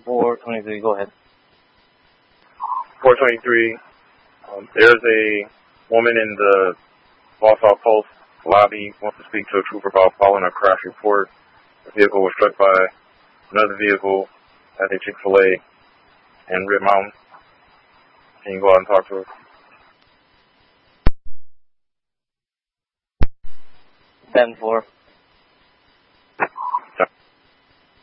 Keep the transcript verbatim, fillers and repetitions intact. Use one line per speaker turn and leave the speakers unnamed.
four twenty-three, go ahead.
four twenty-three, um, there's a woman in the Wausau Post lobby wants to speak to a trooper about following a crash report. The vehicle was struck by another vehicle at a Chick-fil-A in Rib Mountain. Can you go out and talk to her?
ten four.